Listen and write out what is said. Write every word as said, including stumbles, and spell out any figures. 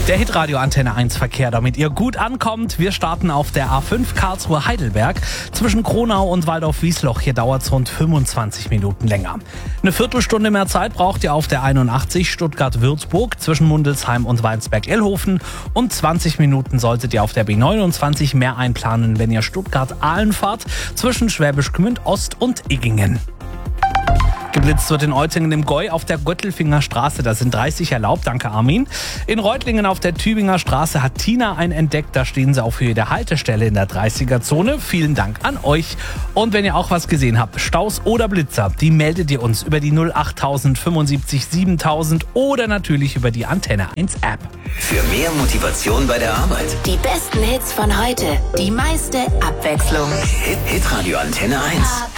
Der Hitradio Antenne eins Verkehr, damit ihr gut ankommt. Wir starten auf der A fünf Karlsruhe-Heidelberg. Zwischen Kronau und Waldorf-Wiesloch. Hier dauert es rund fünfundzwanzig Minuten länger. Eine Viertelstunde mehr Zeit braucht ihr auf der einundachtzig Stuttgart-Würzburg zwischen Mundelsheim und Weinsberg-Ellhofen. Und zwanzig Minuten solltet ihr auf der B neunundzwanzig mehr einplanen, wenn ihr Stuttgart-Ahlen fahrt zwischen Schwäbisch Gmünd Ost und Iggingen. Geblitzt wird in Eutingen im Gäu auf der Göttelfinger Straße. Da sind dreißig erlaubt, danke Armin. In Reutlingen auf der Tübinger Straße hat Tina einen entdeckt. Da stehen sie auf Höhe der Haltestelle in der dreißiger-Zone. Vielen Dank an euch. Und wenn ihr auch was gesehen habt, Staus oder Blitzer, die meldet ihr uns über die null achttausend fünfundsiebzig siebentausend oder natürlich über die Antenne eins App. Für mehr Motivation bei der Arbeit. Die besten Hits von heute, die meiste Abwechslung. Hit, Hitradio Antenne eins.